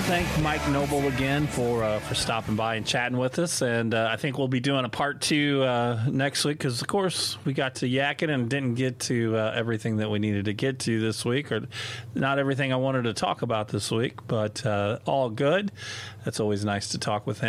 thank Mike Noble again for stopping by and chatting with us. And I think we'll be doing a part 2 next week because, of course, we got to yakking and didn't get to everything that we needed to get to this week, or not everything I wanted to talk about this week, but all good. That's always nice to talk with him.